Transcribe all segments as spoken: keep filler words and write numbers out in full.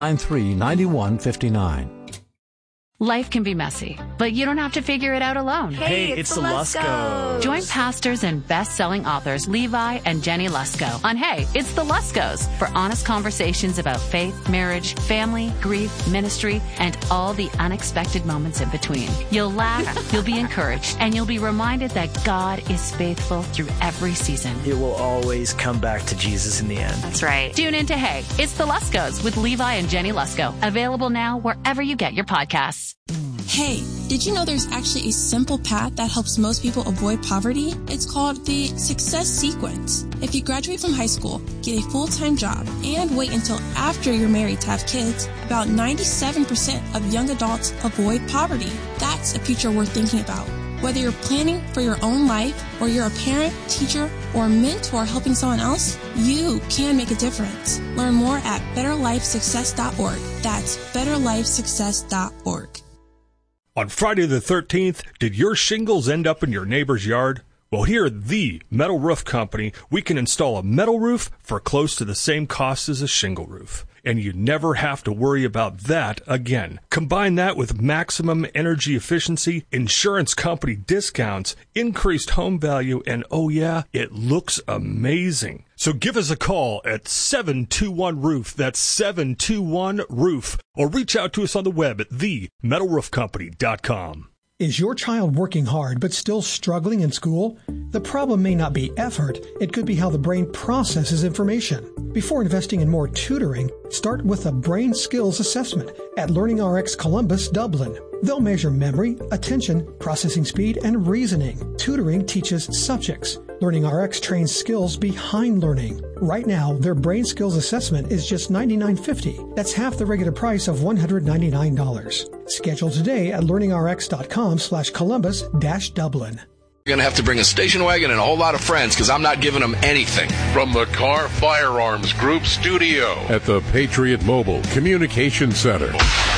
nine three nine one five nine. Life can be messy, but you don't have to figure it out alone. Hey, it's, it's the Luskos. Join pastors and best-selling authors Levi and Jenny Lusko on Hey, It's the Luskos for honest conversations about faith, marriage, family, grief, ministry, and all the unexpected moments in between. You'll laugh, you'll be encouraged, and you'll be reminded that God is faithful through every season. It will always come back to Jesus in the end. That's right. Tune in to Hey, It's the Luskos with Levi and Jenny Lusko. Available now wherever you get your podcasts. Hey, did you know there's actually a simple path that helps most people avoid poverty? It's called the Success Sequence. If you graduate from high school, get a full-time job, and wait until after you're married to have kids, about ninety-seven percent of young adults avoid poverty. That's a future worth thinking about. Whether you're planning for your own life, or you're a parent, teacher, or mentor helping someone else, you can make a difference. Learn more at better life success dot org. That's better life success dot org. On Friday the thirteenth, did your shingles end up in your neighbor's yard? Well, here at the Metal Roof Company, we can install a metal roof for close to the same cost as a shingle roof. And you never have to worry about that again. Combine that with maximum energy efficiency, insurance company discounts, increased home value, and oh yeah, it looks amazing. So give us a call at seven two one roof. That's seven two one roof. Or reach out to us on the web at the metal roof company dot com. Is your child working hard but still struggling in school? The problem may not be effort. It could be how the brain processes information. Before investing in more tutoring, start with a brain skills assessment at LearningRx Columbus, Dublin. They'll measure memory, attention, processing speed, and reasoning. Tutoring teaches subjects. LearningRx trains skills behind learning. Right now, their brain skills assessment is just ninety-nine fifty. That's half the regular price of one hundred ninety-nine dollars. Schedule today at learningrx.com slash Columbus dash Dublin. You're going to have to bring a station wagon and a whole lot of friends because I'm not giving them anything. From the Carr Firearms Group studio at the Patriot Mobile Communication Center.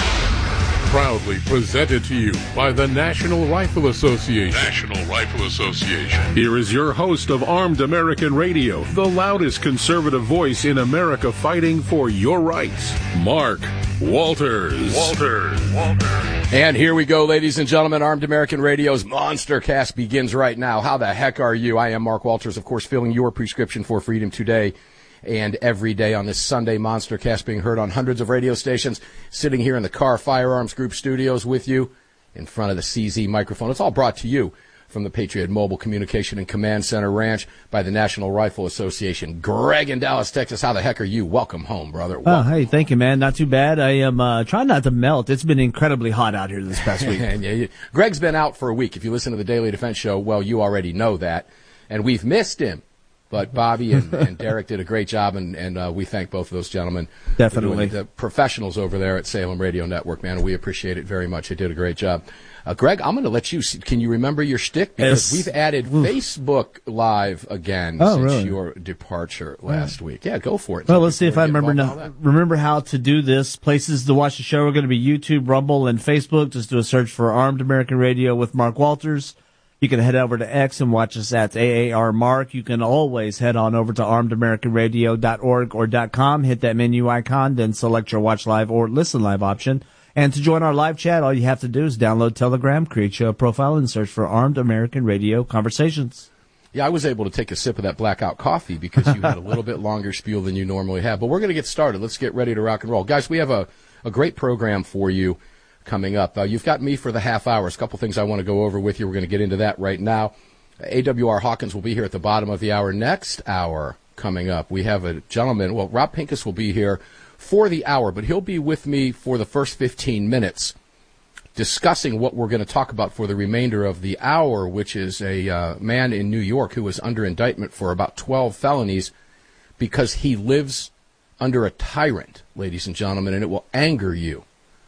Proudly presented to you by the National Rifle Association. National Rifle Association. Here is your host of Armed American Radio, the loudest conservative voice in America fighting for your rights, Mark Walters. Walters. Walters. And here we go, ladies and gentlemen. Armed American Radio's Monster Cast begins right now. How the heck are you? I am Mark Walters, of course, filling your prescription for freedom today and every day on this Sunday. Monster Cast being heard on hundreds of radio stations, sitting here in the Carr Firearms Group studios with you in front of the C Z microphone. It's all brought to you from the Patriot Mobile Communication and Command Center Ranch by the National Rifle Association. Greg in Dallas, Texas, how the heck are you? Welcome home, brother. Welcome. Oh, hey, thank you, man. Not too bad. I am uh, trying not to melt. It's been incredibly hot out here this past week. yeah, yeah. Greg's been out for a week. If you listen to the Daily Defense Show, well, you already know that. And we've missed him. But Bobby and, and Derek did a great job, and, and uh, we thank both of those gentlemen. Definitely. The professionals over there at Salem Radio Network, man. We appreciate it very much. They did a great job. Uh, Greg, I'm going to let you see. Can you remember your shtick? Because yes. we've added Oof. Facebook Live again oh, since really? your departure last yeah. week. Yeah, go for it. Well, let's see if I remember now, remember how to do this. Places to watch the show are going to be YouTube, Rumble, and Facebook. Just do a search for Armed American Radio with Mark Walters. You can head over to X and watch us at A A R Mark. You can always head on over to armed american radio dot org or .com, hit that menu icon, then select your Watch Live or Listen Live option. And to join our live chat, all you have to do is download Telegram, create your profile, and search for Armed American Radio Conversations. Yeah, I was able to take a sip of that blackout coffee because you had a little bit longer spiel than you normally have. But we're going to get started. Let's get ready to rock and roll. Guys, we have a, a great program for you coming up. Uh, you've got me for the half hour. There's a couple things I want to go over with you. We're going to get into that right now. A W R Hawkins will be here at the bottom of the hour. Next hour coming up, we have a gentleman. Well, Rob Pincus will be here for the hour, but he'll be with me for the first fifteen minutes discussing what we're going to talk about for the remainder of the hour, which is a uh, man in New York who is under indictment for about twelve felonies because he lives under a tyrant, ladies and gentlemen, and it will anger you.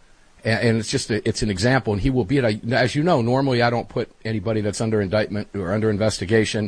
And it's just a, it's an example, and he will be it. As you know, normally I don't put anybody that's under indictment or under investigation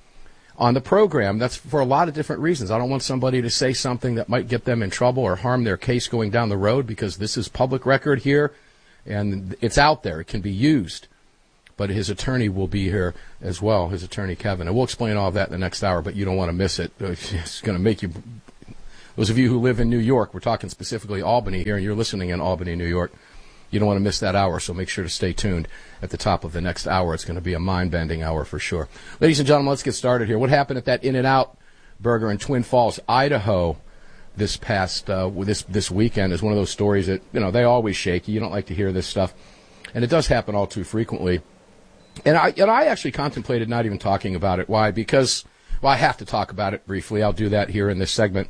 on the program. That's for a lot of different reasons. I don't want somebody to say something that might get them in trouble or harm their case going down the road, because this is public record here, and it's out there. It can be used. But his attorney will be here as well, his attorney Kevin. And we'll explain all of that in the next hour, but you don't want to miss it. It's going to make you Those of you who live in New York, we're talking specifically Albany here, and you're listening in Albany, New York. You don't want to miss that hour, so make sure to stay tuned at the top of the next hour. It's going to be a mind-bending hour for sure. Ladies and gentlemen, let's get started here. What happened at that In-N-Out Burger in Twin Falls, Idaho, this past uh, this this weekend is one of those stories that, you know, they always shake you. You don't like to hear this stuff, and it does happen all too frequently. And I and I actually contemplated not even talking about it. Why? Because, well, I have to talk about it briefly. I'll do that here in this segment,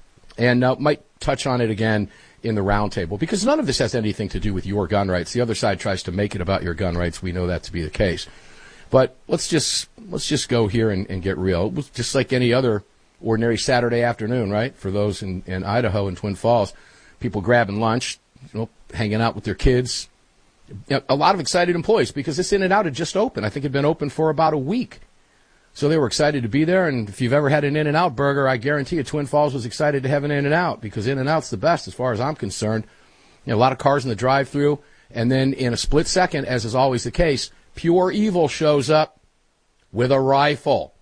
and uh, might touch on it again in the roundtable, because none of this has anything to do with your gun rights. The other side tries to make it about your gun rights. We know that to be the case. But let's just let's just go here and, and get real. It was just like any other ordinary Saturday afternoon, right? For those in, in Idaho and Twin Falls, people grabbing lunch, you know, hanging out with their kids. You know, a lot of excited employees, because this In-N-Out had just opened. I think it had been open for about a week. So they were excited to be there, and if you've ever had an In-N-Out burger, I guarantee you Twin Falls was excited to have an In-N-Out, because In-N-Out's the best as far as I'm concerned. You know, a lot of cars in the drive-thru, and then in a split second, as is always the case, pure evil shows up with a rifle.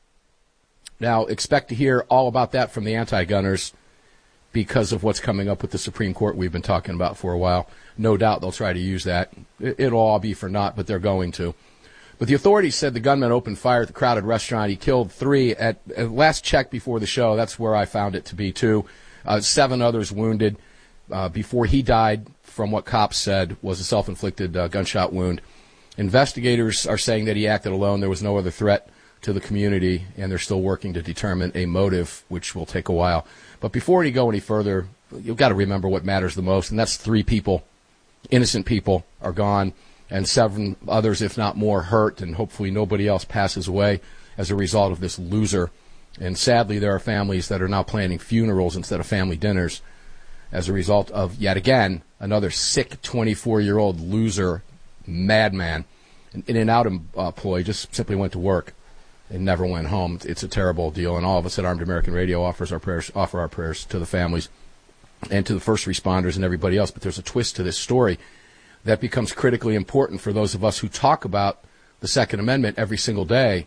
Now, expect to hear all about that from the anti-gunners because of what's coming up with the Supreme Court we've been talking about for a while. No doubt they'll try to use that. It'll all be for naught, but they're going to. But the authorities said the gunman opened fire at the crowded restaurant. He killed three at, at last check before the show. That's where I found it to be, too. Uh, seven others wounded uh, before he died, from what cops said, was a self-inflicted uh, gunshot wound. Investigators are saying that he acted alone. There was no other threat to the community, and they're still working to determine a motive, which will take a while. But before you go any further, you've got to remember what matters the most, and that's three people, innocent people, are gone, and seven others, if not more, hurt, and hopefully nobody else passes away as a result of this loser. And sadly, there are families that are now planning funerals instead of family dinners as a result of, yet again, another sick twenty-four-year-old loser madman. An In-N-Out employee just simply went to work and never went home. It's a terrible deal, and all of us at Armed American Radio offers our prayers, offer our prayers to the families and to the first responders and everybody else. But there's a twist to this story that becomes critically important for those of us who talk about the Second Amendment every single day.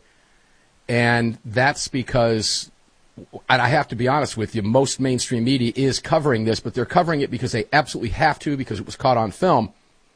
And that's because, and I have to be honest with you, most mainstream media is covering this, but they're covering it because they absolutely have to, because it was caught on film.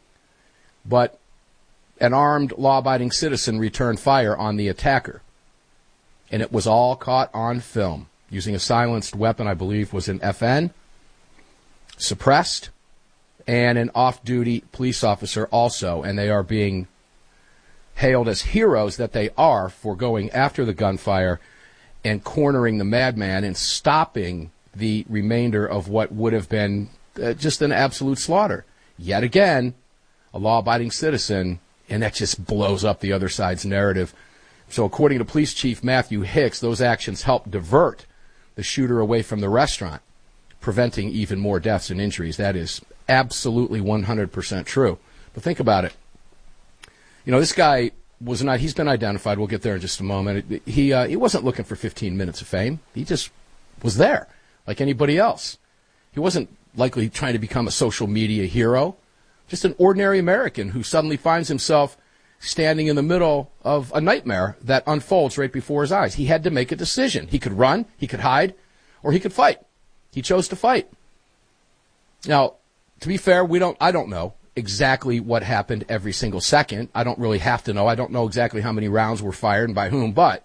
But an armed, law-abiding citizen returned fire on the attacker. And it was all caught on film, using a silenced weapon, I believe was an F N, suppressed, and an off-duty police officer also, and they are being hailed as heroes that they are for going after the gunfire and cornering the madman and stopping the remainder of what would have been uh, just an absolute slaughter. Yet again, a law-abiding citizen, and that just blows up the other side's narrative. So according to Police Chief Matthew Hicks, those actions helped divert the shooter away from the restaurant, preventing even more deaths and injuries. That is absolutely one hundred percent true. But think about it. You know, this guy was not, he's been identified. We'll get there in just a moment. He, uh, he wasn't looking for fifteen minutes of fame. He just was there like anybody else. He wasn't likely trying to become a social media hero. Just an ordinary American who suddenly finds himself standing in the middle of a nightmare that unfolds right before his eyes. He had to make a decision. He could run, he could hide, or he could fight. He chose to fight. Now, to be fair, we don't, I don't know exactly what happened every single second. I don't really have to know. I don't know exactly how many rounds were fired and by whom, but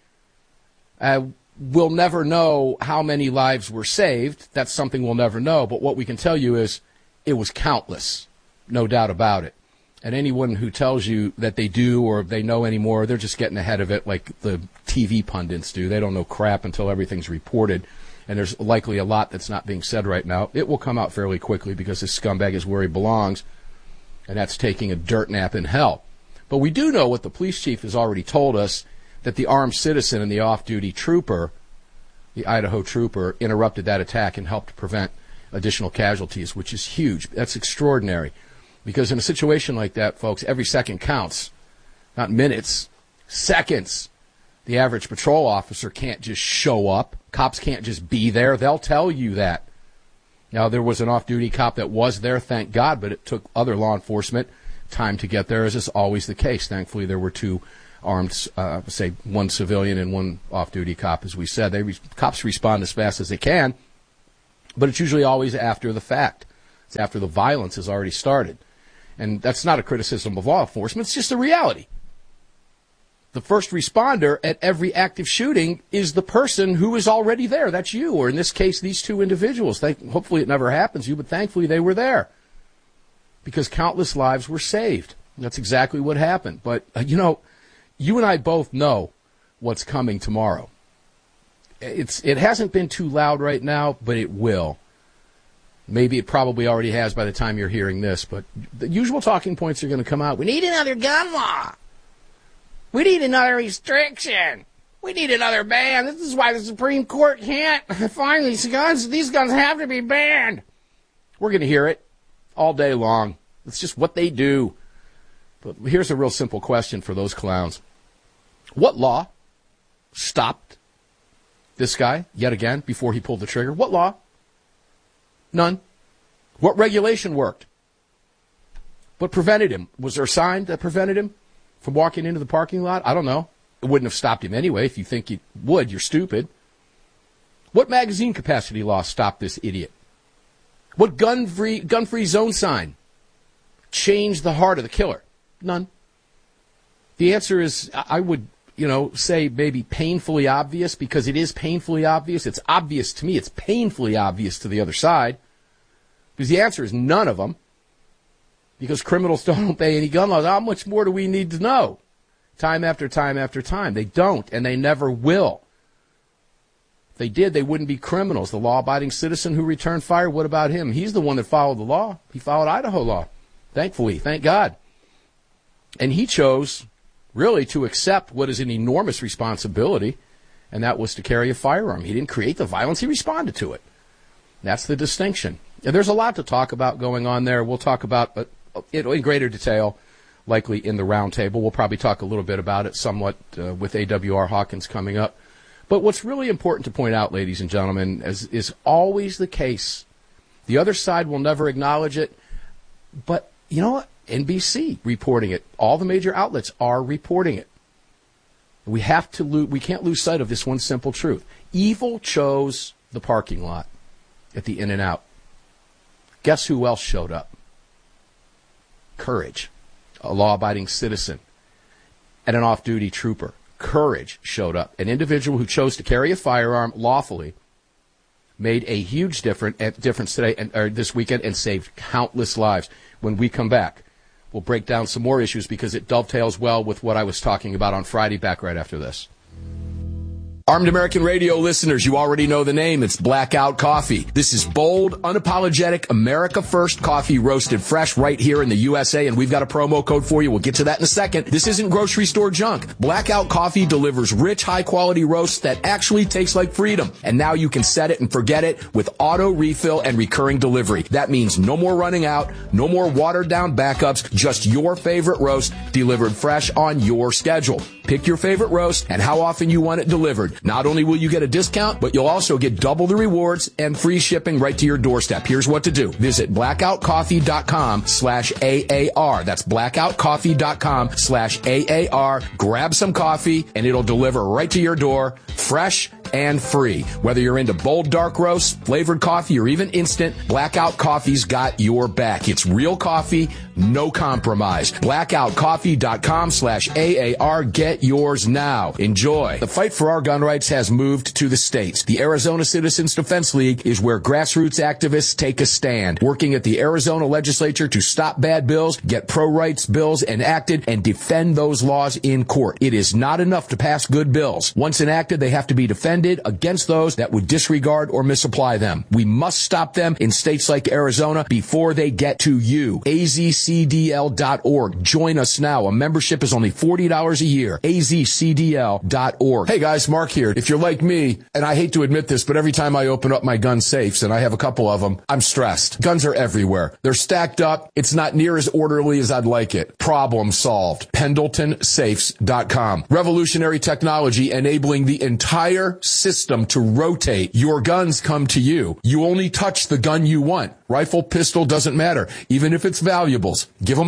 uh, we'll never know how many lives were saved. That's something we'll never know. But what we can tell you is it was countless, no doubt about it. And anyone who tells you that they do or they know anymore, they're just getting ahead of it like the T V pundits do. They don't know crap until everything's reported. And there's likely a lot that's not being said right now. It will come out fairly quickly because this scumbag is where he belongs, and that's taking a dirt nap in hell. But we do know what the police chief has already told us, that the armed citizen and the off-duty trooper, the Idaho trooper, interrupted that attack and helped prevent additional casualties, which is huge. That's extraordinary. Because in a situation like that, folks, every second counts. Not minutes, seconds. The average patrol officer can't just show up. Cops can't just be there. They'll tell you that. Now, there was an off-duty cop that was there, thank God, but it took other law enforcement time to get there, as is always the case. Thankfully, there were two armed, uh, say, one civilian and one off-duty cop, as we said. They re- cops respond as fast as they can. But it's usually always after the fact. It's after the violence has already started. And that's not a criticism of law enforcement. It's just a reality. The first responder at every active shooting is the person who is already there. That's you, or in this case, these two individuals. Thank, hopefully it never happens to you, but thankfully they were there because countless lives were saved. That's exactly what happened. But, uh, you know, you and I both know what's coming tomorrow. It's It hasn't been too loud right now, but it will. Maybe it probably already has by the time you're hearing this, but the usual talking points are going to come out. We need another gun law. We need another restriction. We need another ban. This is why the Supreme Court can't find these guns. These guns have to be banned. We're going to hear it all day long. It's just what they do. But here's a real simple question for those clowns. What law stopped this guy yet again before he pulled the trigger? What law? None. What regulation worked? What prevented him? Was there a sign that prevented him from walking into the parking lot? I don't know. It wouldn't have stopped him anyway. If you think it would, you're stupid. What magazine capacity law stopped this idiot? What gun-free gun-free zone sign changed the heart of the killer? None. The answer is, I would, you know, say maybe painfully obvious, because it is painfully obvious. It's obvious to me. It's painfully obvious to the other side. Because the answer is none of them. Because criminals don't obey any gun laws. How much more do we need to know? Time after time after time. They don't, and they never will. If they did, they wouldn't be criminals. The law-abiding citizen who returned fire, what about him? He's the one that followed the law. He followed Idaho law. Thankfully, thank God. And he chose, really, to accept what is an enormous responsibility, and that was to carry a firearm. He didn't create the violence. He responded to it. That's the distinction. And there's a lot to talk about going on there. We'll talk about it in greater detail, likely in the roundtable. We'll probably talk a little bit about it somewhat uh, with A W R Hawkins coming up. But what's really important to point out, ladies and gentlemen, is, is always the case. The other side will never acknowledge it. But, you know what? N B C reporting it. All the major outlets are reporting it. We have to lo- we can't lose sight of this one simple truth. Evil chose the parking lot at the In-N-Out. Guess who else showed up? Courage, a law-abiding citizen, and an off-duty trooper. Courage showed up. An individual who chose to carry a firearm lawfully made a huge difference, difference today and or this weekend and saved countless lives. When we come back, we'll break down some more issues because it dovetails well with what I was talking about on Friday. Back right after this. Armed American Radio listeners, you already know the name. It's Blackout Coffee. This is bold, unapologetic, America First coffee roasted fresh right here in the U S A, and we've got a promo code for you. We'll get to that in a second. This isn't grocery store junk. Blackout Coffee delivers rich, high-quality roasts that actually taste like freedom. And now you can set it and forget it with auto refill and recurring delivery. That means no more running out, no more watered-down backups, just your favorite roast delivered fresh on your schedule. Pick your favorite roast and how often you want it delivered. Not only will you get a discount, but you'll also get double the rewards and free shipping right to your doorstep. Here's what to do. Visit blackoutcoffee.com slash AAR. That's blackoutcoffee.com slash AAR. Grab some coffee and it'll deliver right to your door, fresh and free. Whether you're into bold dark roasts, flavored coffee, or even instant, Blackout Coffee's got your back. It's real coffee, no compromise. blackoutcoffee.com slash AAR. Get yours now. Enjoy. The fight for our gun rights has moved to the states. The Arizona Citizens Defense League is where grassroots activists take a stand, working at the Arizona legislature to stop bad bills, get pro-rights bills enacted, and defend those laws in court. It is not enough to pass good bills. Once enacted, they have to be defended against those that would disregard or misapply them. We must stop them in states like Arizona before they get to you. A Z C D L dot org. Join us now. A membership is only forty dollars a year. A Z C D L dot org. Hey guys, Mark here. If you're like me, and I hate to admit this, but every time I open up my gun safes, and I have a couple of them, I'm stressed. Guns are everywhere. They're stacked up. It's not near as orderly as I'd like it. Problem solved. Pendleton Safes dot com. Revolutionary technology enabling the entire system to rotate. Your guns come to you. You only touch the gun you want. Rifle, pistol, doesn't matter. Even if it's valuables. Give them a look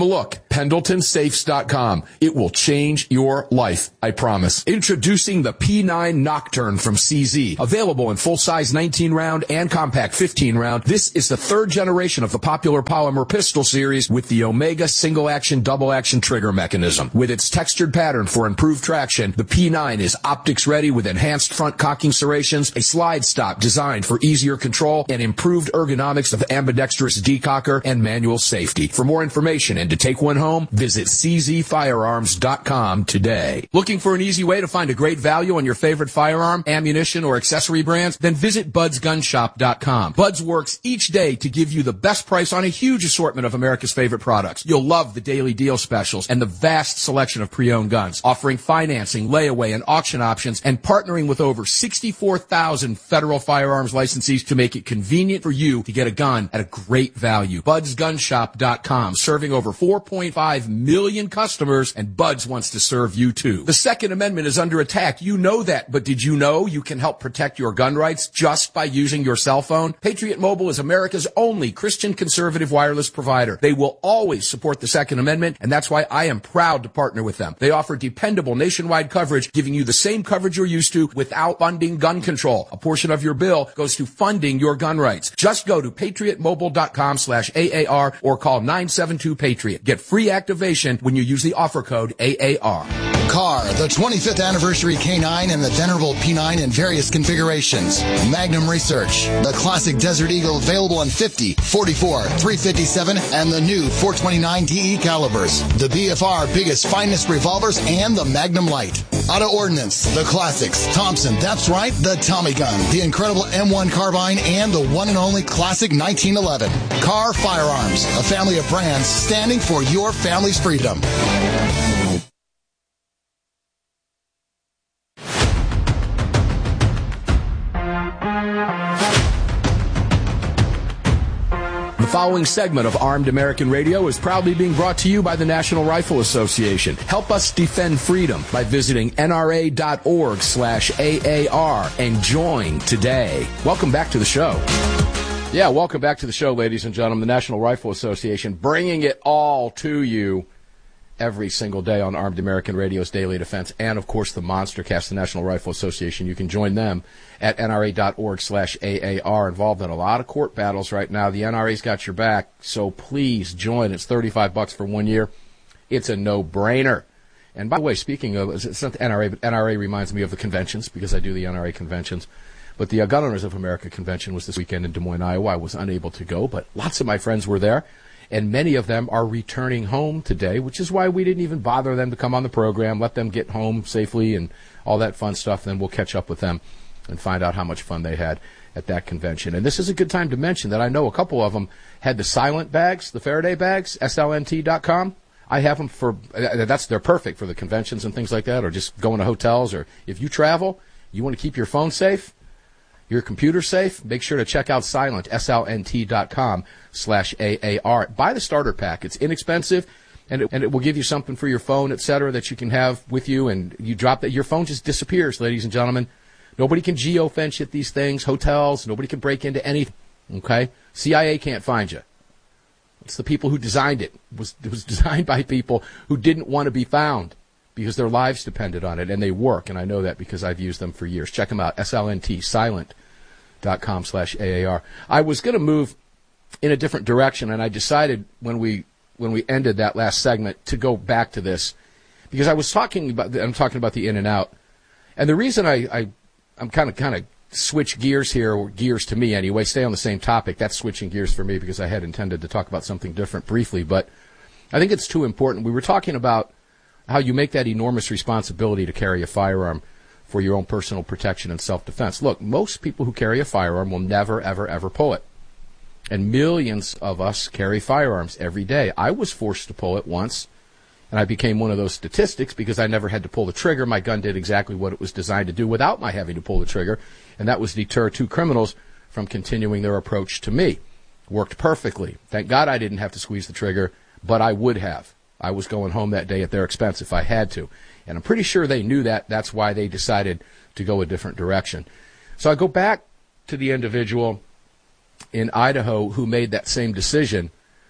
Pendleton Safes dot com. It will change your life, I promise. Introducing the P nine Nocturne from C Z. Available in full-size nineteen round and compact fifteen round. This is the third generation of the popular polymer pistol series with the Omega single-action, double-action trigger mechanism. With its textured pattern for improved traction, the P nine is optics-ready with enhanced front cocking serrations, a slide stop designed for easier control, and improved ergonomics of ambidextrous decocker and manual safety. For more information and to take one home, visit C Z firearms dot com today. Looking for an easy way to find a great value on your favorite firearm, ammunition, or accessory brands? Then visit buds gun shop dot com. Buds works each day to give you the best price on a huge assortment of America's favorite products. You'll love the daily deal specials and the vast selection of pre-owned guns, offering financing, layaway, and auction options, and partnering with over sixty-four thousand federal firearms licensees to make it convenient for you to get a gun at a great value. buds gun shop dot com, serving over four point five million customers, and Buds wants to serve you too. The Second Amendment is under attack. You know that, but did you know you can help protect your gun rights just by using your cell phone? Patriot Mobile is America's only Christian conservative wireless provider. They will always support the Second Amendment, and that's why I am proud to partner with them. They offer dependable nationwide coverage, giving you the same coverage you're used to without funding gun control. A portion of your bill goes to funding your gun rights. Just go to patriot mobile dot com slash A A R or call nine seven two Patriot. Get free activation when you use the offer code A A R. Car, the twenty-fifth anniversary K nine and the Venerable P nine in various configurations. Magnum Research, the classic Desert Eagle available in fifty, forty-four, three fifty-seven, and the new four twenty-nine D E calibers. The B F R biggest, finest revolvers and the Magnum Light. Auto Ordnance, the classics. Thompson, that's right, the Tommy gun, the incredible M one carbine, and the one and only classic nineteen eleven. Car Firearms, a family of brands standing for your family's freedom. The following segment of Armed American Radio is proudly being brought to you by the National Rifle Association. Help us defend freedom by visiting N R A dot org slash A A R and join today. Welcome back to the show. Yeah, welcome back to the show, ladies and gentlemen. The National Rifle Association bringing it all to you every single day on Armed American Radio's Daily Defense, and, of course, the Monstercast, the National Rifle Association. You can join them at N R A dot org slash A A R. Involved in a lot of court battles right now. The N R A's got your back, so please join. It's thirty-five bucks for one year. It's a no-brainer. And by the way, speaking of, it's not the N R A, but N R A reminds me of the conventions because I do the N R A conventions. But the uh, Gun Owners of America convention was this weekend in Des Moines, Iowa. I was unable to go, but lots of my friends were there. And many of them are returning home today, which is why we didn't even bother them to come on the program, let them get home safely and all that fun stuff. Then we'll catch up with them and find out how much fun they had at that convention. And this is a good time to mention that I know a couple of them had the silent bags, the Faraday bags, S L N T dot com. I have them for, that's, they're perfect for the conventions and things like that, or just going to hotels, or if you travel, you want to keep your phone safe, your computer safe, make sure to check out Silent, S L N T dot com slash A A R. Buy the starter pack. It's inexpensive, and it, and it will give you something for your phone, et cetera, that you can have with you, and you drop that. Your phone just disappears, ladies and gentlemen. Nobody can geofence at these things, hotels. Nobody can break into anything, okay? C I A can't find you. It's the people who designed it. It was, it was designed by people who didn't want to be found because their lives depended on it, and they work, and I know that because I've used them for years. Check them out, S L N T, silent dot com slash A A R. I was going to move in a different direction, and I decided when we when we ended that last segment to go back to this because I was talking about I'm talking about the in and out, and the reason I, I I'm kind of kind of switch gears here, or gears to me anyway, stay on the same topic. That's switching gears for me because I had intended to talk about something different briefly, but I think it's too important. We were talking about how you make that enormous responsibility to carry a firearm for your own personal protection and self-defense. Look, most people who carry a firearm will never, ever, ever pull it. And millions of us carry firearms every day. I was forced to pull it once, and I became one of those statistics because I never had to pull the trigger. My gun did exactly what it was designed to do without my having to pull the trigger, and that was deter two criminals from continuing their approach to me. Worked perfectly. Thank God I didn't have to squeeze the trigger, but I would have. I was going home that day at their expense if I had to. And I'm pretty sure they knew that. That's why they decided to go a different direction. So I go back to the individual in Idaho who made that same decision.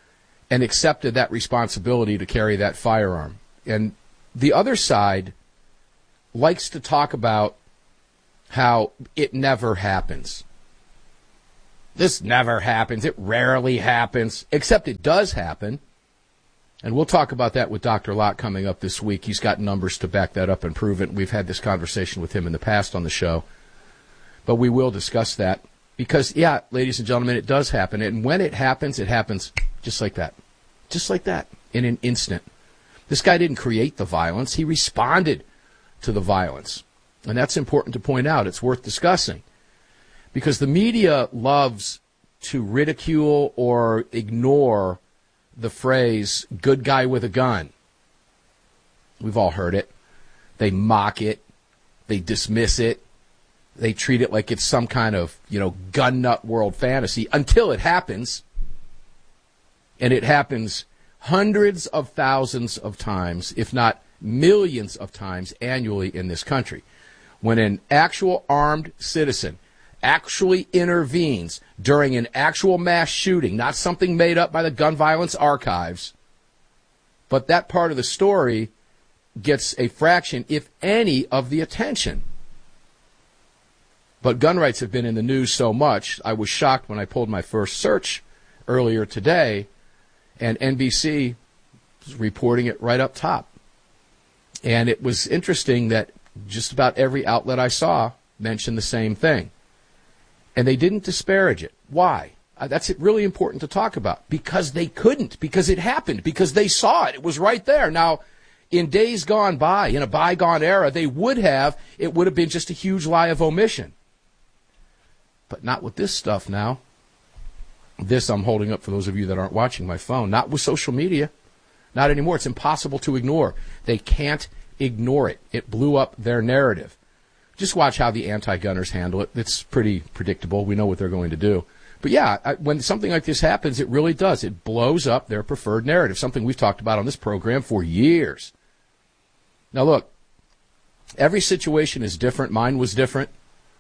and accepted that responsibility to carry that firearm. And the other side likes to talk about how it never happens. This never happens. It rarely happens, except it does happen. And we'll talk about that with Doctor Lott coming up this week. He's got numbers to back that up and prove it. We've had this conversation with him in the past on the show. But we will discuss that because, yeah, ladies and gentlemen, it does happen. And when it happens, it happens just like that. Just like that, in an instant. This guy didn't create the violence. He responded to the violence. And that's important to point out. It's worth discussing. Because the media loves to ridicule or ignore the phrase, good guy with a gun. We've all heard it. They mock it. They dismiss it. They treat it like it's some kind of, you know, gun nut world fantasy until it happens. And it happens hundreds of thousands of times, if not millions of times annually in this country. When an actual armed citizen actually intervenes during an actual mass shooting, not something made up by the gun violence archives, but that part of the story gets a fraction, if any, of the attention. But gun rights have been in the news so much, I was shocked when I pulled my first search earlier today, and N B C was reporting it right up top. And it was interesting that just about every outlet I saw mentioned the same thing. And they didn't disparage it. Why? Uh, that's really important to talk about. Because they couldn't. Because it happened. Because they saw it. It was right there. Now, in days gone by, in a bygone era, they would have. It would have been just a huge lie of omission. But not with this stuff now. This I'm holding up for those of you that aren't watching my phone. Not with social media. Not anymore. It's impossible to ignore. They can't ignore it. It blew up their narrative. Just watch how the anti-gunners handle it. It's pretty predictable. We know what they're going to do. But yeah, I, when something like this happens, it really does. It blows up their preferred narrative, something we've talked about on this program for years. Now look, every situation is different. Mine was different.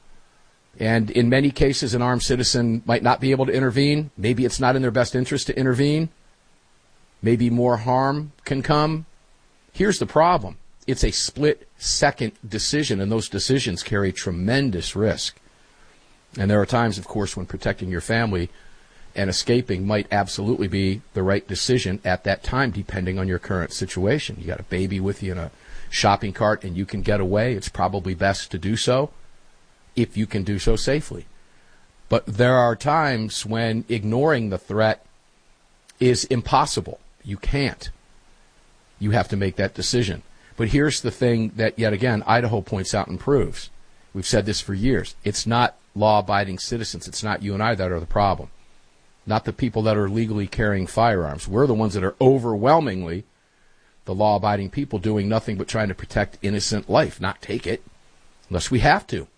And in many cases, an armed citizen might not be able to intervene. Maybe it's not in their best interest to intervene. Maybe more harm can come. Here's the problem. It's a split-second decision, and those decisions carry tremendous risk. And there are times, of course, when protecting your family and escaping might absolutely be the right decision at that time, depending on your current situation. You got a baby with you in a shopping cart, and you can get away. It's probably best to do so if you can do so safely. But there are times when ignoring the threat is impossible. You can't. You have to make that decision. But here's the thing that, yet again, Idaho points out and proves. We've said this for years. It's not law-abiding citizens. It's not you and I that are the problem. Not the people that are legally carrying firearms. We're the ones that are overwhelmingly the law-abiding people doing nothing but trying to protect innocent life, not take it, unless we have to.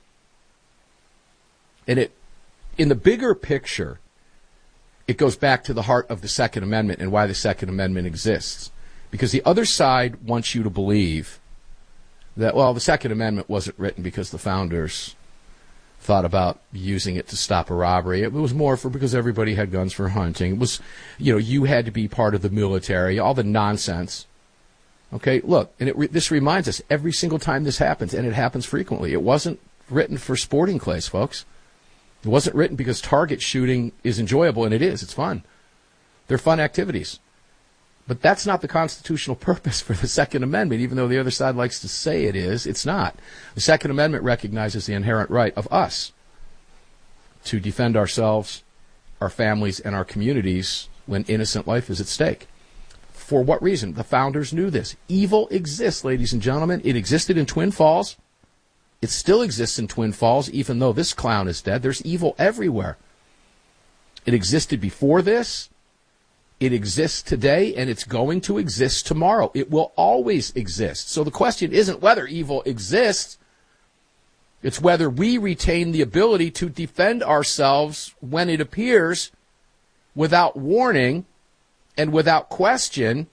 And it, in the bigger picture, it goes back to the heart of the Second Amendment and why the Second Amendment exists. Because the other side wants you to believe that, well, the Second Amendment wasn't written because the founders thought about using it to stop a robbery. It was more for because everybody had guns for hunting. It was, you know, you had to be part of the military, all the nonsense. Okay, look, and it re- this reminds us every single time this happens, and it happens frequently. It wasn't written for sporting clays, folks. It wasn't written because target shooting is enjoyable, and it is. It's fun. They're fun activities. But that's not the constitutional purpose for the Second Amendment, even though the other side likes to say it is. It's not. The Second Amendment recognizes the inherent right of us to defend ourselves, our families, and our communities when innocent life is at stake. For what reason? The founders knew this. Evil exists, ladies and gentlemen. It existed in Twin Falls. It still exists in Twin Falls, even though this clown is dead. There's evil everywhere. It existed before this. It exists today, and it's going to exist tomorrow. It will always exist. So the question isn't whether evil exists. It's whether we retain the ability to defend ourselves when it appears without warning and without question,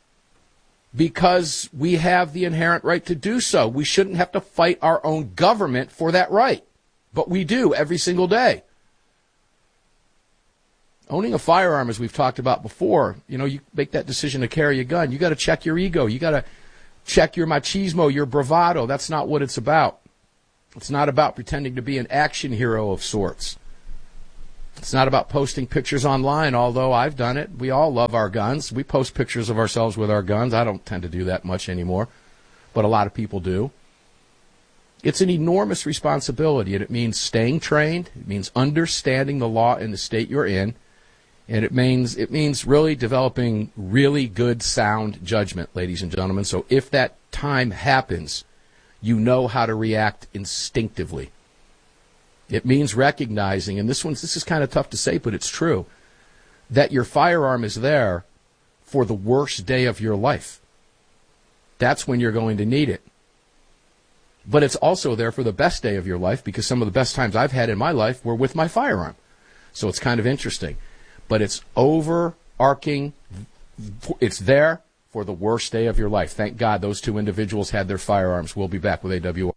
because we have the inherent right to do so. We shouldn't have to fight our own government for that right. But we do every single day. Owning a firearm, as we've talked about before, you know, you make that decision to carry a gun. You got to check your ego. You got to check your machismo, your bravado. That's not what it's about. It's not about pretending to be an action hero of sorts. It's not about posting pictures online, although I've done it. We all love our guns. We post pictures of ourselves with our guns. I don't tend to do that much anymore, but a lot of people do. It's an enormous responsibility, and it means staying trained. It means understanding the law in the state you're in. And it means it means really developing really good, sound judgment, ladies and gentlemen. So if that time happens, you know how to react instinctively. It means recognizing, and this one's this is kind of tough to say, but it's true, that your firearm is there for the worst day of your life. That's when you're going to need it. But it's also there for the best day of your life, because some of the best times I've had in my life were with my firearm. So it's kind of interesting. But it's overarching. It's there for the worst day of your life. Thank God those two individuals had their firearms. We'll be back with A W R.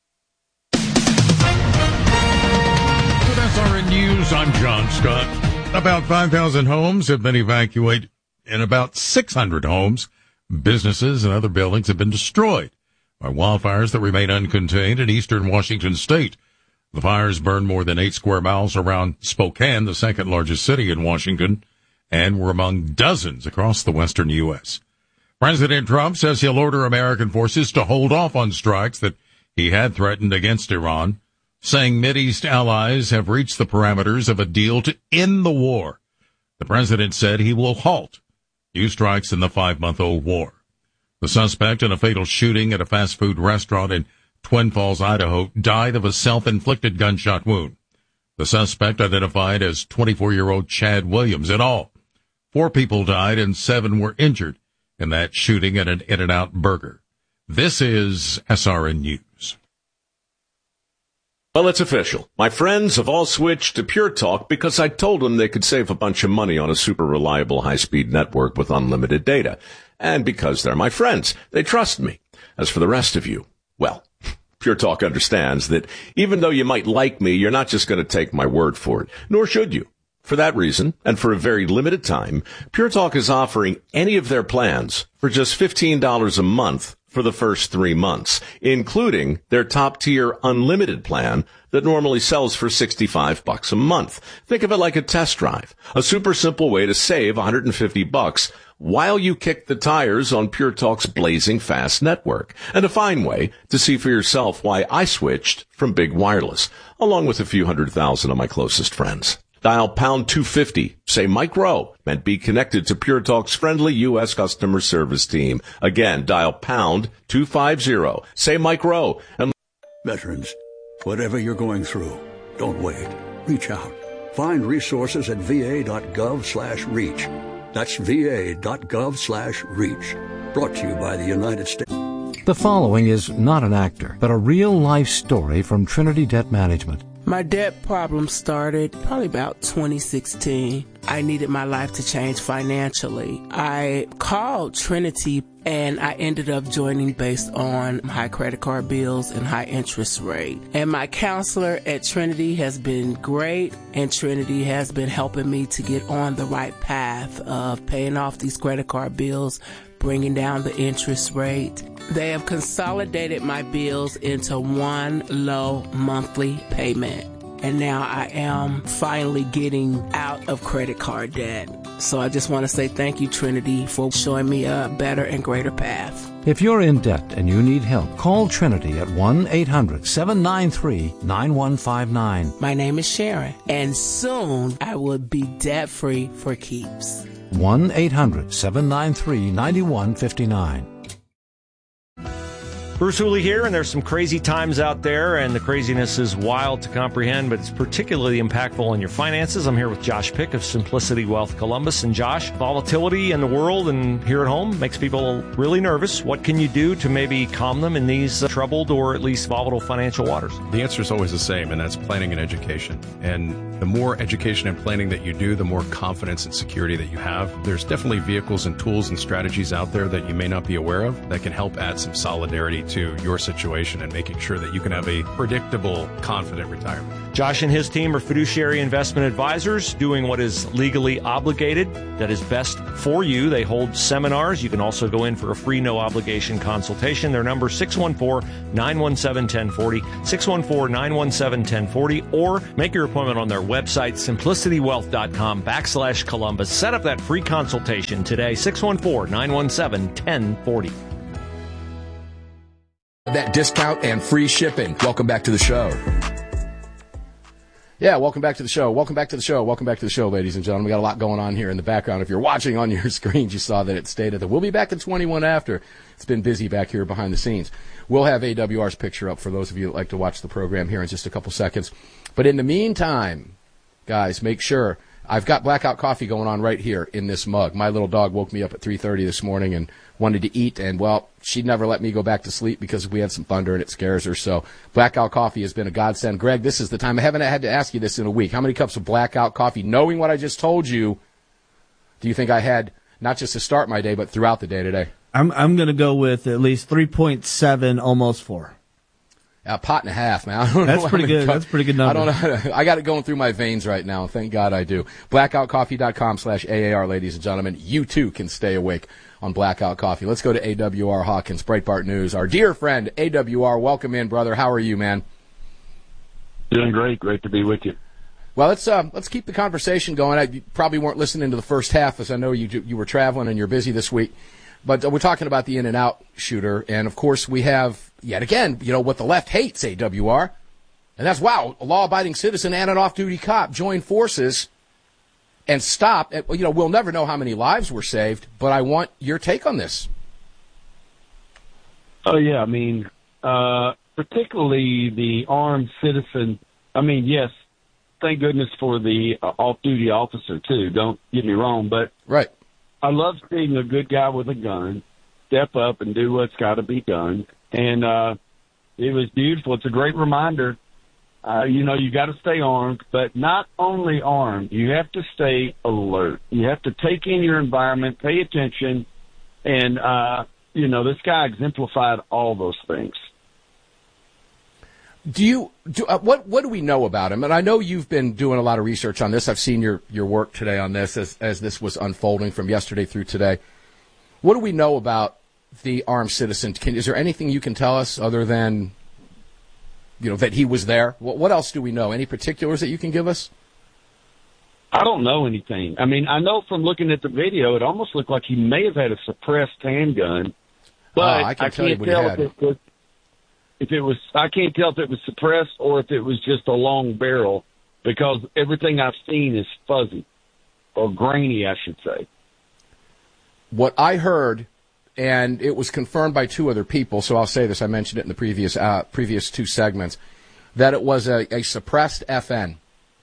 With S R N News, I'm John Scott. About five thousand homes have been evacuated, and about six hundred homes, businesses, and other buildings have been destroyed by wildfires that remain uncontained in eastern Washington state. The fires burned more than eight square miles around Spokane, the second largest city in Washington, and were among dozens across the western U S. President Trump says he'll order American forces to hold off on strikes that he had threatened against Iran, saying Mideast allies have reached the parameters of a deal to end the war. The president said he will halt new strikes in the five-month-old war. The suspect in a fatal shooting at a fast food restaurant in Twin Falls, Idaho, died of a self-inflicted gunshot wound. The suspect, identified as twenty-four-year-old Chad Williams. In all, four people died and seven were injured in that shooting at an In-N-Out Burger. This is S R N News. Well, it's official. My friends have all switched to Pure Talk because I told them they could save a bunch of money on a super reliable high-speed network with unlimited data. And because they're my friends, they trust me. As for the rest of you, well, Pure Talk understands that even though you might like me, you're not just going to take my word for it, nor should you. For that reason, and for a very limited time, Pure Talk is offering any of their plans for just fifteen dollars a month for the first three months, including their top-tier unlimited plan that normally sells for sixty-five bucks a month. Think of it like a test drive, a super simple way to save one hundred fifty bucks while you kick the tires on Pure Talk's blazing fast network, and a fine way to see for yourself why I switched from big wireless, along with a few hundred thousand of my closest friends. Dial pound two fifty, say Mike Rowe, and be connected to Pure Talk's friendly U S customer service team. Again, dial pound two fifty, say Mike Rowe. And veterans, whatever you're going through, don't wait. Reach out. Find resources at va.gov slash reach. That's va.gov slash reach. Brought to you by the United States. The following is not an actor, but a real-life story from Trinity Debt Management. My debt problem started probably about twenty sixteen. I needed my life to change financially. I called Trinity and I ended up joining based on high credit card bills and high interest rate. And my counselor at Trinity has been great, and Trinity has been helping me to get on the right path of paying off these credit card bills, bringing down the interest rate. They have consolidated my bills into one low monthly payment. And now I am finally getting out of credit card debt. So I just want to say thank you, Trinity, for showing me a better and greater path. If you're in debt and you need help, call Trinity at one eight hundred seven nine three nine one five nine. My name is Sharon, and soon I will be debt-free for keeps. one eight hundred seven nine three nine one five nine. Bruce Hooley here, and there's some crazy times out there, and the craziness is wild to comprehend, but it's particularly impactful on your finances. I'm here with Josh Pick of Simplicity Wealth Columbus. And Josh, volatility in the world and here at home makes people really nervous. What can you do to maybe calm them in these uh, troubled or at least volatile financial waters? The answer is always the same, and that's planning and education. And the more education and planning that you do, the more confidence and security that you have. There's definitely vehicles and tools and strategies out there that you may not be aware of that can help add some solidarity to your situation and making sure that you can have a predictable, confident retirement. Josh and his team are fiduciary investment advisors doing what is legally obligated, that is best for you. They hold seminars. You can also go in for a free, no-obligation consultation. Their number, six one four, nine one seven, one zero four zero, six one four, nine one seven, one zero four zero, or make your appointment on their website, simplicitywealth.com backslash Columbus. Set up that free consultation today, six one four, nine one seven, one zero four zero. That discount and free shipping. Welcome back to the show. Yeah, welcome back to the show. Welcome back to the show. Welcome back to the show, ladies and gentlemen. We got a lot going on here in the background. If you're watching on your screens, you saw that it stated that we'll be back at twenty-one after. It's been busy back here behind the scenes. We'll have A W R's picture up for those of you that like to watch the program here in just a couple seconds. But in the meantime, guys, make sure I've got Blackout Coffee going on right here in this mug. My little dog woke me up at three thirty this morning and wanted to eat, and, well, she'd never let me go back to sleep because we had some thunder and it scares her. So Blackout Coffee has been a godsend. Greg, this is the time. I haven't had to ask you this in a week. How many cups of Blackout Coffee, knowing what I just told you, do you think I had not just to start my day but throughout the day today? I'm I'm going to go with at least three point seven, almost four. A pot and a half, man. I don't That's know pretty good. Cups. That's pretty good number. I don't know. I got it going through my veins right now. Thank God I do. blackoutcoffee.com slash AAR, ladies and gentlemen. You too can stay awake on Blackout Coffee. Let's go to A W R Hawkins, Breitbart News. Our dear friend, A W R, welcome in, brother. How are you, man? Doing great. Great to be with you. Well, let's uh, let's keep the conversation going. I, you probably weren't listening to the first half, as I know you you were traveling and you're busy this week. But uh, we're talking about the in-and-out shooter, and, of course, we have, yet again, you know, what the left hates, A W R. And that's, wow, a law-abiding citizen and an off-duty cop join forces and stop. At, you know, we'll never know how many lives were saved, but I want your take on this. Oh, yeah, I mean, uh, particularly the armed citizen. I mean, yes, thank goodness for the uh, off-duty officer, too. Don't get me wrong, but right. I love seeing a good guy with a gun step up and do what's got to be done. And uh, it was beautiful. It's a great reminder. Uh, you know, you got to stay armed, but not only armed. You have to stay alert. You have to take in your environment, pay attention, and, uh, you know, this guy exemplified all those things. Do you do uh, what? What do we know about him? And I know you've been doing a lot of research on this. I've seen your, your work today on this as as this was unfolding from yesterday through today. What do we know about the armed citizen? Can, is there anything you can tell us other than, you know, that he was there? What, what else do we know? Any particulars that you can give us? I don't know anything. I mean, I know from looking at the video, it almost looked like he may have had a suppressed handgun, but uh, I, can I tell can't you tell what he if it was. If it was, I can't tell if it was suppressed or if it was just a long barrel, because everything I've seen is fuzzy or grainy, I should say. What I heard, and it was confirmed by two other people, so I'll say this, I mentioned it in the previous uh, previous two segments, that it was a, a suppressed F N.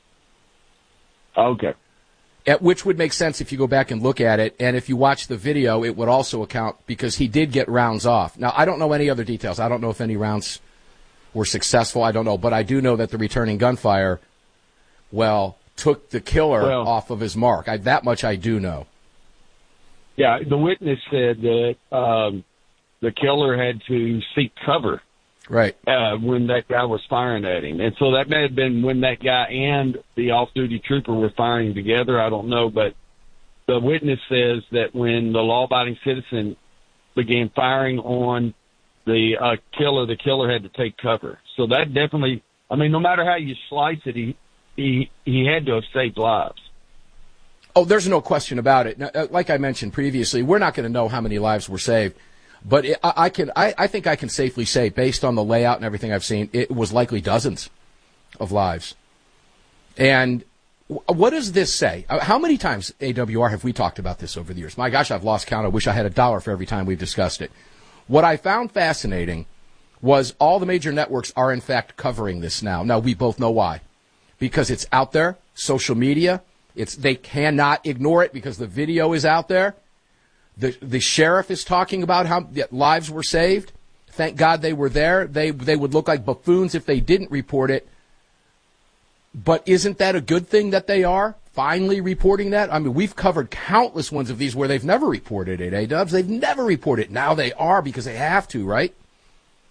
Okay. At which would make sense if you go back and look at it, and if you watch the video, it would also account, because he did get rounds off. Now, I don't know any other details. I don't know if any rounds were successful. I don't know. But I do know that the returning gunfire, well, took the killer well, off of his mark. I, that much I do know. Yeah, the witness said that um, the killer had to seek cover. Right. Uh, when that guy was firing at him. And so that may have been when that guy and the off-duty trooper were firing together. I don't know. But the witness says that when the law-abiding citizen began firing on the uh, killer, the killer had to take cover. So that definitely, I mean, no matter how you slice it, he, he, he had to have saved lives. Oh, there's no question about it. Now, like I mentioned previously, we're not going to know how many lives were saved. But it, I, I can, I, I think I can safely say, based on the layout and everything I've seen, it was likely dozens of lives. And what does this say? How many times, A W R, have we talked about this over the years? My gosh, I've lost count. I wish I had a dollar for every time we've discussed it. What I found fascinating was all the major networks are, in fact, covering this now. Now, we both know why. Because it's out there, social media. It's they cannot ignore it because the video is out there. The the sheriff is talking about how lives were saved. Thank God they were there. They they would look like buffoons if they didn't report it. But isn't that a good thing that they are finally reporting that? I mean, we've covered countless ones of these where they've never reported it, eh, Dubs? They've never reported it. Now they are because they have to, right?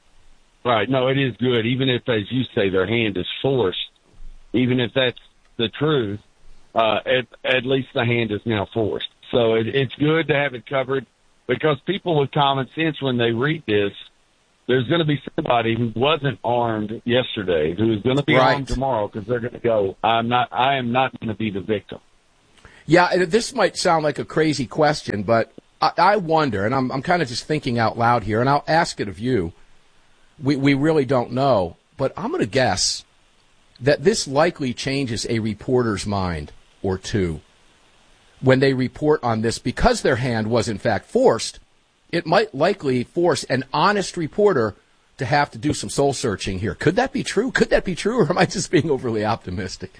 Right. No, it is good. Even if, as you say, their hand is forced, even if that's the truth, uh, at, at least the hand is now forced. So it, it's good to have it covered because people with common sense, when they read this, there's going to be somebody who wasn't armed yesterday who is going to be right. armed tomorrow because they're going to go, I'm not, I am not going to be the victim. Yeah, this might sound like a crazy question, but I, I wonder, and I'm, I'm kind of just thinking out loud here, and I'll ask it of you. We, we really don't know, but I'm going to guess that this likely changes a reporter's mind or two when they report on this. Because their hand was, in fact, forced, it might likely force an honest reporter to have to do some soul-searching here. Could that be true? Could that be true, or am I just being overly optimistic?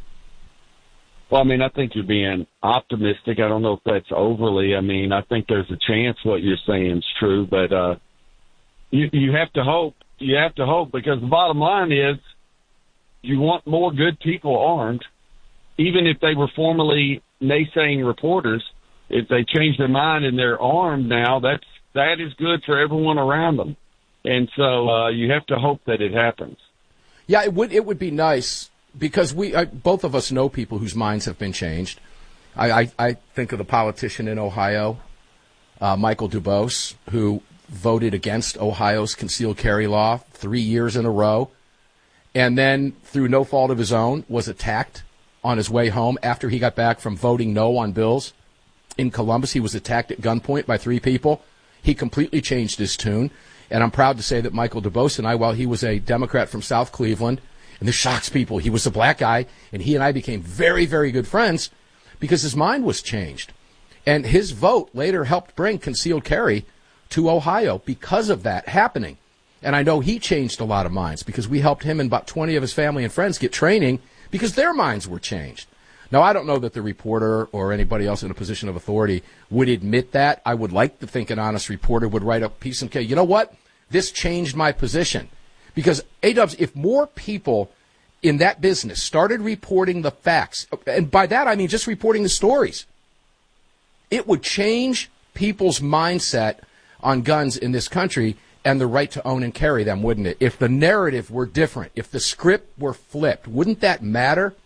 Well, I mean, I think you're being optimistic. I don't know if that's overly. I mean, I think there's a chance what you're saying is true, but uh, you, you have to hope. You have to hope because the bottom line is you want more good people armed, even if they were formerly naysaying reporters. If they change their mind and they're armed now, that's that is good for everyone around them. And so uh, you have to hope that it happens. Yeah, it would. It would be nice. Because we, I, both of us know people whose minds have been changed. I, I, I think of the politician in Ohio, uh, Michael Dubose, who voted against Ohio's concealed carry law three years in a row, and then, through no fault of his own, was attacked on his way home after he got back from voting no on bills. In Columbus, he was attacked at gunpoint by three people. He completely changed his tune, and I'm proud to say that Michael Dubose and I, while he was a Democrat from South Cleveland, and this shocks people. He was a black guy, and he and I became very, very good friends because his mind was changed. And his vote later helped bring concealed carry to Ohio because of that happening. And I know he changed a lot of minds because we helped him and about twenty of his family and friends get training because their minds were changed. Now, I don't know that the reporter or anybody else in a position of authority would admit that. I would like to think an honest reporter would write a piece and say, you know what? This changed my position. Because, A-Dubs, if more people in that business started reporting the facts, and by that I mean just reporting the stories, it would change people's mindset on guns in this country and the right to own and carry them, wouldn't it? If the narrative were different, if the script were flipped, wouldn't that matter?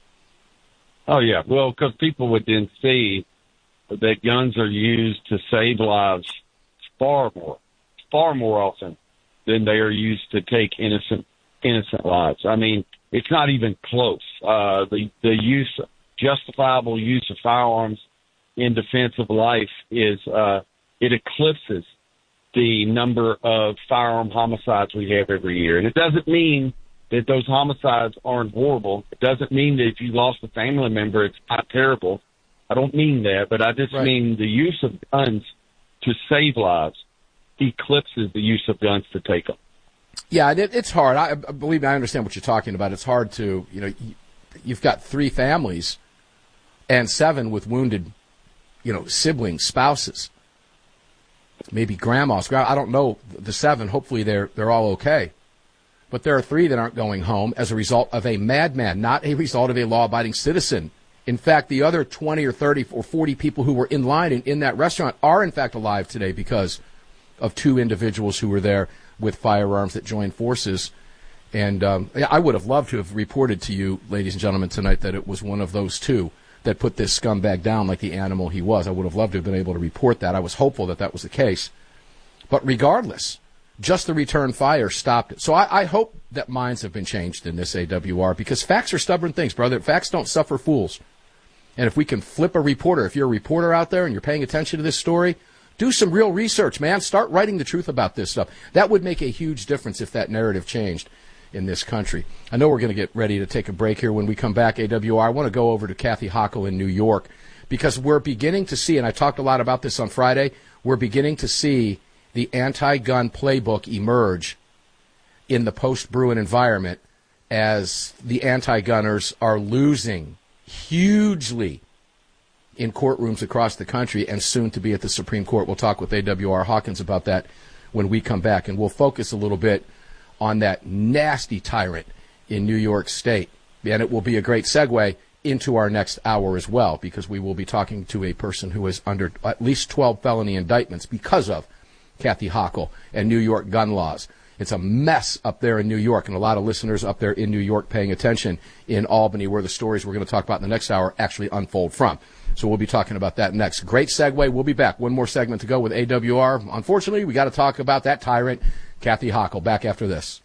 Oh, yeah. Well, because people would then see that guns are used to save lives far more, far more often than they are used to take innocent innocent lives. I mean, it's not even close. Uh, the the use, justifiable use of firearms in defense of life is uh, it eclipses the number of firearm homicides we have every year. And it doesn't mean that those homicides aren't horrible. It doesn't mean that if you lost a family member, it's not terrible. I don't mean that, but I just right. mean the use of guns to save lives eclipses the use of guns to take them. Yeah, it, it's hard. I, I believe me, I understand what you're talking about. It's hard to, you know, you've got three families and seven with wounded, you know, siblings, spouses, maybe grandmas. I don't know the seven. Hopefully they're they're all okay. But there are three that aren't going home as a result of a madman, not a result of a law-abiding citizen. In fact, the other twenty or thirty or forty people who were in line in, in that restaurant are, in fact, alive today because of two individuals who were there with firearms that joined forces. And um, I would have loved to have reported to you, ladies and gentlemen, tonight that it was one of those two that put this scumbag down like the animal he was. I would have loved to have been able to report that. I was hopeful that that was the case. But regardless, just the return fire stopped it. So I, I hope that minds have been changed in this A W R because facts are stubborn things, brother. Facts don't suffer fools. And if we can flip a reporter, if you're a reporter out there and you're paying attention to this story, do some real research, man. Start writing the truth about this stuff. That would make a huge difference if that narrative changed in this country. I know we're going to get ready to take a break here. When we come back, A W R, I want to go over to Kathy Hochul in New York because we're beginning to see, and I talked a lot about this on Friday, we're beginning to see the anti-gun playbook emerge in the post-Bruen environment as the anti-gunners are losing hugely in courtrooms across the country and soon to be at the Supreme Court. We'll talk with A W R Hawkins about that when we come back, and we'll focus a little bit on that nasty tyrant in New York State. And it will be a great segue into our next hour as well, because we will be talking to a person who is under at least twelve felony indictments because of Kathy Hochul and New York gun laws. It's a mess up there in New York, and a lot of listeners up there in New York paying attention in Albany, where the stories we're going to talk about in the next hour actually unfold from. So we'll be talking about that next. Great segue. We'll be back. One more segment to go with A W R. Unfortunately, we got to talk about that tyrant, Kathy Hochul. Back after this.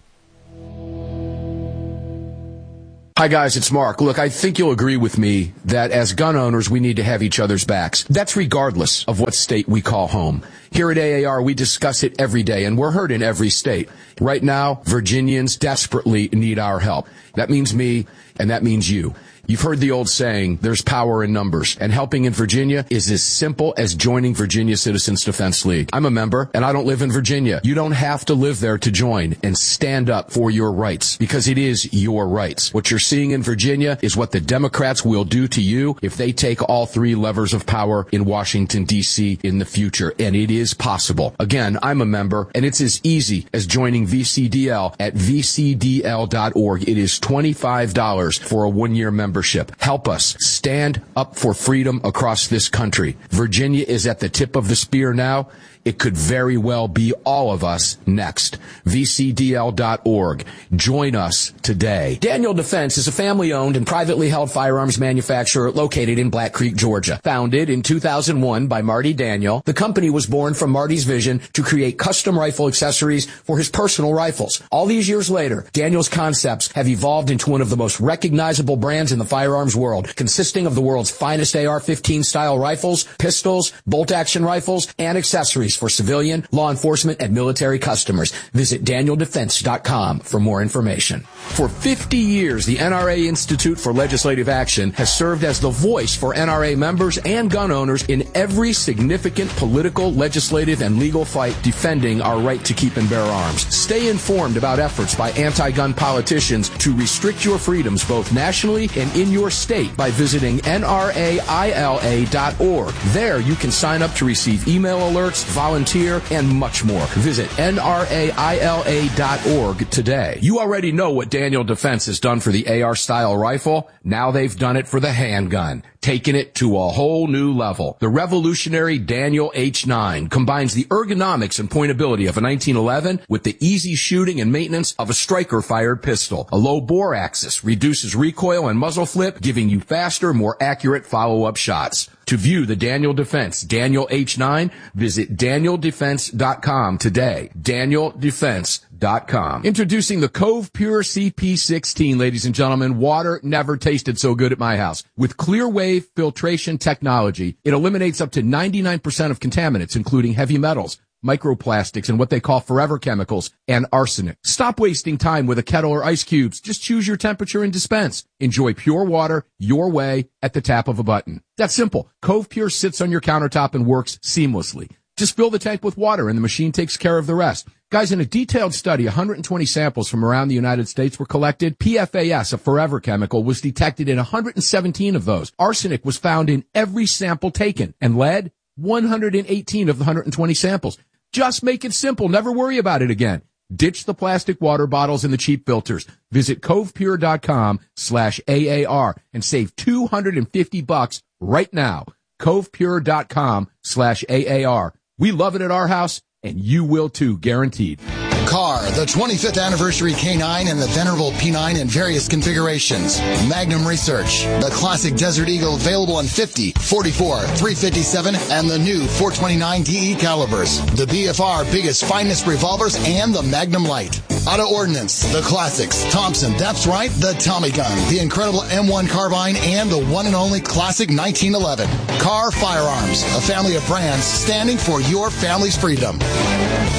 Hi, guys, it's Mark. Look, I think you'll agree with me that as gun owners, we need to have each other's backs. That's regardless of what state we call home. Here at A A R, we discuss it every day, and we're heard in every state. Right now, Virginians desperately need our help. That means me, and that means you. You've heard the old saying, there's power in numbers, and helping in Virginia is as simple as joining Virginia Citizens Defense League. I'm a member, and I don't live in Virginia. You don't have to live there to join and stand up for your rights, because it is your rights. What you're seeing in Virginia is what the Democrats will do to you if they take all three levers of power in Washington, D C in the future, and it is possible. Again, I'm a member, and it's as easy as joining V C D L at v c d l dot org. It is twenty-five dollars for a one-year membership. Help us stand up for freedom across this country. Virginia is at the tip of the spear now. It could very well be all of us next. v c d l dot org. Join us today. Daniel Defense is a family-owned and privately held firearms manufacturer located in Black Creek, Georgia. Founded in two thousand one by Marty Daniel, the company was born from Marty's vision to create custom rifle accessories for his personal rifles. All these years later, Daniel's concepts have evolved into one of the most recognizable brands in the firearms world, consisting of the world's finest A R fifteen style rifles, pistols, bolt-action rifles, and accessories for civilian, law enforcement, and military customers. Visit daniel defense dot com for more information. For fifty years, the N R A Institute for Legislative Action has served as the voice for N R A members and gun owners in every significant political, legislative, and legal fight defending our right to keep and bear arms. Stay informed about efforts by anti-gun politicians to restrict your freedoms both nationally and in your state by visiting N R A I L A dot org. There you can sign up to receive email alerts, volunteer, and much more. Visit N R A I L A dot org today. You already know what Daniel Defense has done for the A R-style rifle. Now they've done it for the handgun, taking it to a whole new level. The revolutionary Daniel H nine combines the ergonomics and pointability of a nineteen eleven with the easy shooting and maintenance of a striker-fired pistol. A low bore axis reduces recoil and muzzle flip, giving you faster, more accurate follow-up shots. To view the Daniel Defense Daniel H nine, visit daniel defense dot com today. daniel defense dot com. Introducing the Cove Pure C P sixteen, ladies and gentlemen. Water never tasted so good at my house. With clear wave filtration technology, it eliminates up to ninety-nine percent of contaminants, including heavy metals, microplastics, and what they call forever chemicals, and arsenic. Stop wasting time with a kettle or ice cubes. Just choose your temperature and dispense. Enjoy pure water your way at the tap of a button. That's simple. Cove Pure sits on your countertop and works seamlessly. Just fill the tank with water and the machine takes care of the rest. Guys, in a detailed study, one hundred twenty samples from around the United States were collected. P F A S, a forever chemical, was detected in one hundred seventeen of those. Arsenic was found in every sample taken, and lead, one hundred eighteen of the one hundred twenty samples. Just make it simple. Never worry about it again. Ditch the plastic water bottles and the cheap filters. Visit covepure dot com slash A A R and save two hundred fifty bucks right now. covepure dot com slash A A R. We love it at our house, and you will too, guaranteed. Car, the twenty-fifth anniversary K nine and the venerable P nine in various configurations. Magnum Research, the classic Desert Eagle available in fifty, forty-four, three fifty-seven, and the new four twenty-nine D E calibers. The B F R biggest, finest revolvers, and the Magnum Light. Auto Ordnance, the classics. Thompson, that's right, the Tommy gun, the incredible M one carbine, and the one and only classic nineteen eleven. Car Firearms, a family of brands standing for your family's freedom.